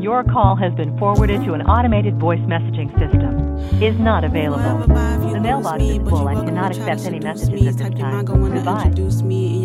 Your call has been forwarded to an automated voice messaging system. Is not available. The mailbox is full and cannot accept any messages at this time. Goodbye.